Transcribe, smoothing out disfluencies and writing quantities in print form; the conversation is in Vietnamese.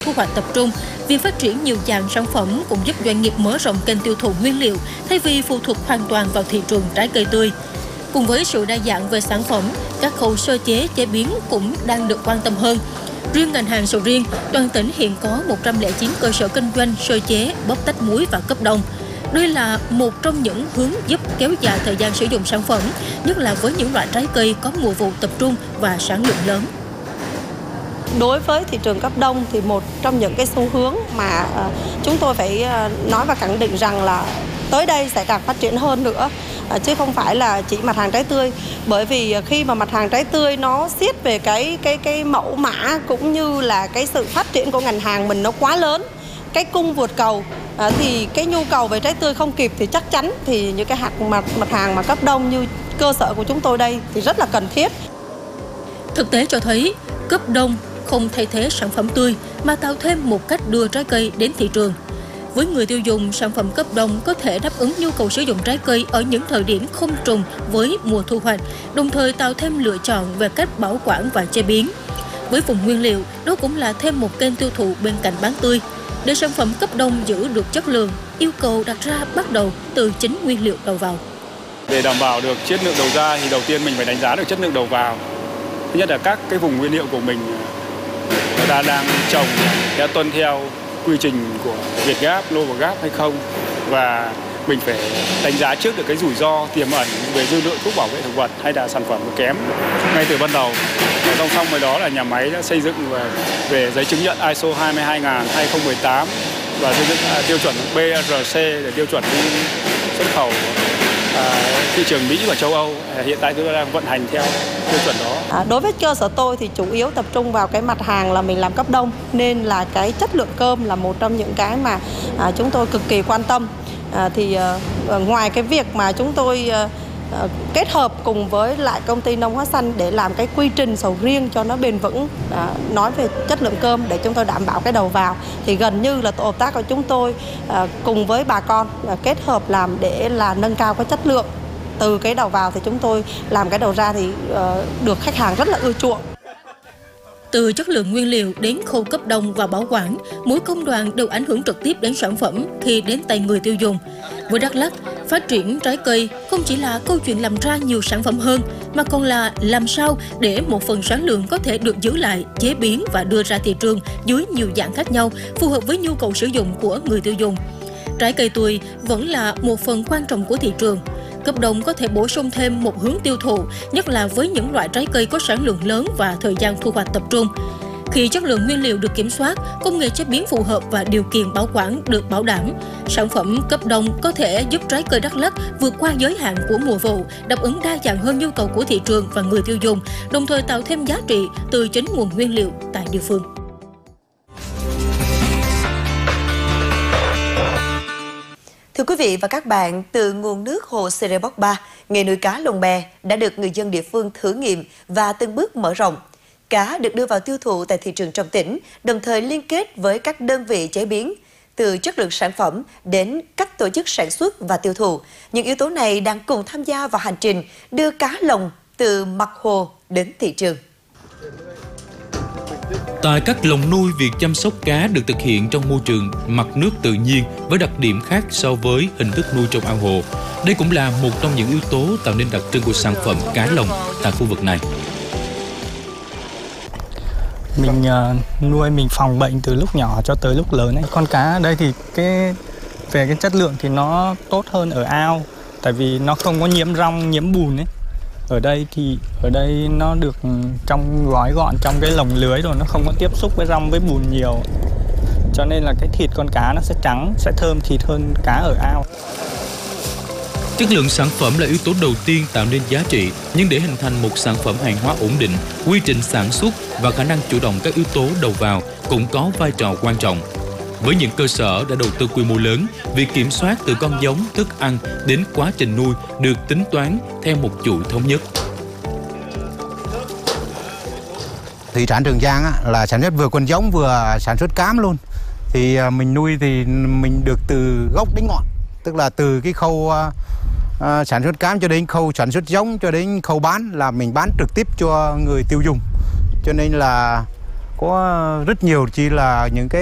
thu hoạch tập trung, việc phát triển nhiều dạng sản phẩm cũng giúp doanh nghiệp mở rộng kênh tiêu thụ nguyên liệu thay vì phụ thuộc hoàn toàn vào thị trường trái cây tươi. Cùng với sự đa dạng về sản phẩm, các khâu sơ chế, chế biến cũng đang được quan tâm hơn. Riêng ngành hàng sầu riêng, toàn tỉnh hiện có 109 cơ sở kinh doanh sơ chế, bóc tách muối và cấp đông. Đây là một trong những hướng giúp kéo dài thời gian sử dụng sản phẩm, nhất là với những loại trái cây có mùa vụ tập trung và sản lượng lớn. Đối với thị trường cấp đông thì một trong những cái xu hướng mà chúng tôi phải nói và khẳng định rằng là tới đây sẽ càng phát triển hơn nữa, chứ không phải là chỉ mặt hàng trái tươi. Bởi vì khi mà mặt hàng trái tươi nó siết về cái mẫu mã cũng như là cái sự phát triển của ngành hàng mình nó quá lớn, cái cung vượt cầu, thì cái nhu cầu về trái tươi không kịp thì chắc chắn thì những cái mặt hàng mà cấp đông như cơ sở của chúng tôi đây thì rất là cần thiết. Thực tế cho thấy cấp đông không thay thế sản phẩm tươi mà tạo thêm một cách đưa trái cây đến thị trường. Với người tiêu dùng, sản phẩm cấp đông có thể đáp ứng nhu cầu sử dụng trái cây ở những thời điểm không trùng với mùa thu hoạch, đồng thời tạo thêm lựa chọn về cách bảo quản và chế biến. Với vùng nguyên liệu, đó cũng là thêm một kênh tiêu thụ bên cạnh bán tươi. Để sản phẩm cấp đông giữ được chất lượng, yêu cầu đặt ra bắt đầu từ chính nguyên liệu đầu vào. Để đảm bảo được chất lượng đầu ra thì đầu tiên mình phải đánh giá được chất lượng đầu vào. Thứ nhất là các cái vùng nguyên liệu của mình người ta đang trồng đã tuân theo quy trình của VietGAP, Global hay không, và mình phải đánh giá trước được cái rủi ro tiềm ẩn về dư lượng thuốc bảo vệ thực vật hay là sản phẩm kém ngay từ ban đầu. Và song song với đó là nhà máy đã xây dựng về giấy chứng nhận ISO 22000-2018 và xây dựng tiêu chuẩn BRC để tiêu chuẩn đi xuất khẩu thị trường Mỹ và châu Âu. Hiện tại tôi đang vận hành theo tiêu chuẩn đó. Đối với cơ sở tôi thì chủ yếu tập trung vào cái mặt hàng là mình làm cấp đông, nên là cái chất lượng cơm là một trong những cái mà chúng tôi cực kỳ quan tâm. Ngoài cái việc mà chúng tôi kết hợp cùng với lại công ty Nông Hóa Xanh để làm cái quy trình sầu riêng cho nó bền vững, nói về chất lượng cơm để chúng tôi đảm bảo cái đầu vào, thì gần như là tổ hợp tác của chúng tôi cùng với bà con kết hợp làm để là nâng cao cái chất lượng. Từ cái đầu vào thì chúng tôi làm cái đầu ra thì được khách hàng rất là ưa chuộng. Từ chất lượng nguyên liệu đến khâu cấp đông và bảo quản, mỗi công đoạn đều ảnh hưởng trực tiếp đến sản phẩm khi đến tay người tiêu dùng. Với Đắk Lắk, phát triển trái cây không chỉ là câu chuyện làm ra nhiều sản phẩm hơn, mà còn là làm sao để một phần sản lượng có thể được giữ lại, chế biến và đưa ra thị trường dưới nhiều dạng khác nhau, phù hợp với nhu cầu sử dụng của người tiêu dùng. Trái cây tươi vẫn là một phần quan trọng của thị trường. Cấp đông có thể bổ sung thêm một hướng tiêu thụ, nhất là với những loại trái cây có sản lượng lớn và thời gian thu hoạch tập trung. Khi chất lượng nguyên liệu được kiểm soát, công nghệ chế biến phù hợp và điều kiện bảo quản được bảo đảm, sản phẩm cấp đông có thể giúp trái cây Đắk Lắk vượt qua giới hạn của mùa vụ, đáp ứng đa dạng hơn nhu cầu của thị trường và người tiêu dùng, đồng thời tạo thêm giá trị từ chính nguồn nguyên liệu tại địa phương. Thưa quý vị và các bạn, từ nguồn nước hồ Serepok 3, nghề nuôi cá lồng bè đã được người dân địa phương thử nghiệm và từng bước mở rộng. Cá được đưa vào tiêu thụ tại thị trường trong tỉnh, đồng thời liên kết với các đơn vị chế biến. Từ chất lượng sản phẩm đến cách tổ chức sản xuất và tiêu thụ, những yếu tố này đang cùng tham gia vào hành trình đưa cá lồng từ mặt hồ đến thị trường. Tại các lồng nuôi, việc chăm sóc cá được thực hiện trong môi trường mặt nước tự nhiên với đặc điểm khác so với hình thức nuôi trong ao hồ. Đây cũng là một trong những yếu tố tạo nên đặc trưng của sản phẩm cá lồng tại khu vực này. Mình nuôi, mình phòng bệnh từ lúc nhỏ cho tới lúc lớn ấy. Con cá ở đây thì về cái chất lượng thì nó tốt hơn ở ao, tại vì nó không có nhiễm rong, nhiễm bùn ấy. Ở đây nó được trong gói gọn trong cái lồng lưới rồi, nó không có tiếp xúc với rong với bùn nhiều, cho nên là cái thịt con cá nó sẽ trắng, sẽ thơm thịt hơn cá ở ao. Chất lượng sản phẩm là yếu tố đầu tiên tạo nên giá trị, nhưng để hình thành một sản phẩm hàng hóa ổn định, quy trình sản xuất và khả năng chủ động các yếu tố đầu vào cũng có vai trò quan trọng. Với những cơ sở đã đầu tư quy mô lớn, việc kiểm soát từ con giống, thức ăn đến quá trình nuôi được tính toán theo một chuỗi thống nhất. Thủy sản Trường Giang là sản xuất vừa con giống vừa sản xuất cám luôn. Thì mình nuôi thì mình được từ gốc đến ngọn, tức là từ cái khâu sản xuất cám cho đến khâu sản xuất giống cho đến khâu bán là mình bán trực tiếp cho người tiêu dùng. Cho nên là có rất nhiều chỉ là những cái